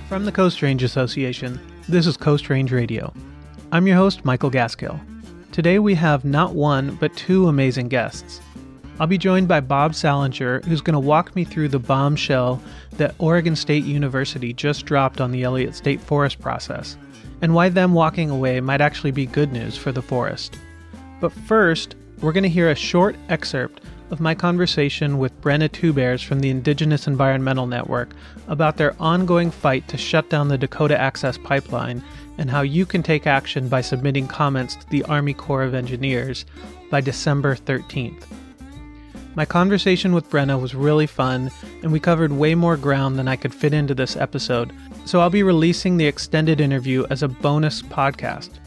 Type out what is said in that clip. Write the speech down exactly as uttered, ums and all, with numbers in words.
From the Coast Range Association, this is Coast Range Radio. I'm your host, Michael Gaskill. Today we have not one, but two amazing guests. I'll be joined by Bob Salinger, who's going to walk me through the bombshell that Oregon State University just dropped on the Elliott State Forest process, and why them walking away might actually be good news for the forest. But first, we're going to hear a short excerpt of my conversation with Brenna Two Bears from the Indigenous Environmental Network about their ongoing fight to shut down the Dakota Access Pipeline and how you can take action by submitting comments to the Army Corps of Engineers by December thirteenth. My conversation with Brenna was really fun, and we covered way more ground than I could fit into this episode, so I'll be releasing the extended interview as a bonus podcast.